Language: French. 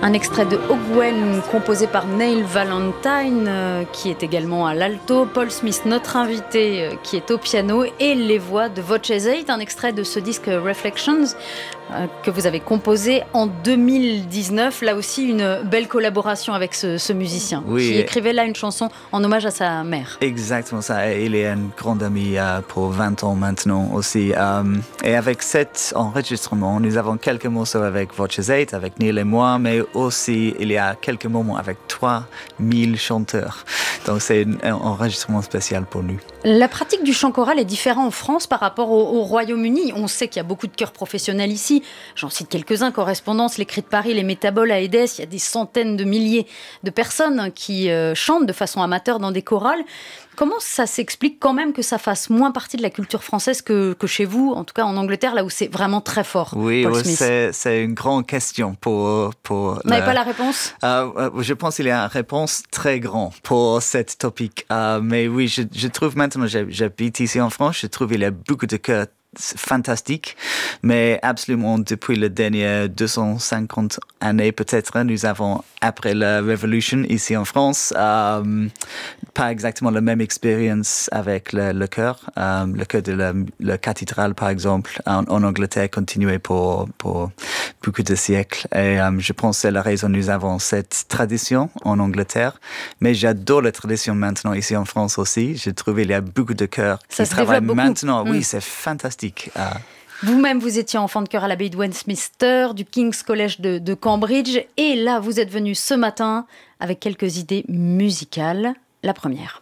Un extrait de Ogwen composé par Neil Valentine qui est également à l'alto, Paul Smith, notre invité, qui est au piano, et les voix de Voces 8, un extrait de ce disque Reflections que vous avez composé en 2019. Là aussi, une belle collaboration avec ce musicien qui écrivait là une chanson en hommage à sa mère. Exactement ça. Il est un grand ami pour 20 ans maintenant aussi. Et avec cet enregistrement, nous avons quelques morceaux avec Voces 8, avec Neil et moi, mais aussi il y a quelques moments avec 3000 chanteurs. Donc c'est un enregistrement spécial pour nous. La pratique du chant choral est différente en France par rapport au Royaume-Uni. On sait qu'il y a beaucoup de chœurs professionnels ici. J'en cite quelques-uns: Correspondance, les Cris de Paris, les Métaboles à Édesse. Il y a des centaines de milliers de personnes qui chantent de façon amateur dans des chorales. Comment ça s'explique quand même que ça fasse moins partie de la culture française que chez vous, en tout cas en Angleterre, là où c'est vraiment très fort? Oui, Paul Smith. c'est une grande question pour Vous n'avez pas la réponse? Je pense qu'il y a une réponse très grande pour cette topic. Mais oui, je trouve maintenant, j'habite ici en France, je trouve qu'il y a beaucoup de chœurs fantastique, mais absolument depuis les dernières 250 années peut-être, nous avons, après la Révolution ici en France, pas exactement la même expérience avec le chœur. Le chœur de la cathédrale, par exemple, en Angleterre, continuait pour beaucoup de siècles. Et je pense que c'est la raison que nous avons cette tradition en Angleterre. Mais j'adore la tradition maintenant ici en France aussi. Je trouve qu'il y a beaucoup de chœurs qui travaillent maintenant. Oui, c'est fantastique. Vous-même, vous étiez enfant de chœur à l'abbaye de Westminster, du King's College de Cambridge. Et là, vous êtes venu ce matin avec quelques idées musicales. La première.